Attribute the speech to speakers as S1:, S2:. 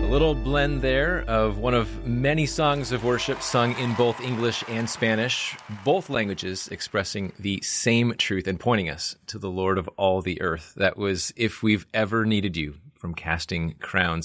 S1: Little blend there of one of many songs of worship sung in both English and Spanish, both languages expressing the same truth and pointing us to the Lord of all the earth. That was If We've Ever Needed You from Casting Crowns.